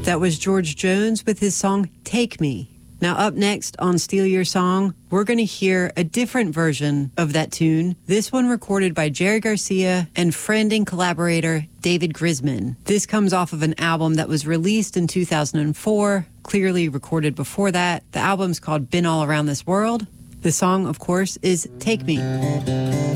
That was George Jones with his song Take Me. Now up next on Steal Your Song, we're going to hear a different version of that tune, this one recorded by Jerry Garcia and friend and collaborator David Grisman. This comes off of an album that was released in 2004, clearly recorded before that. The album's called Been All Around This World. The song, of course, is Take Me.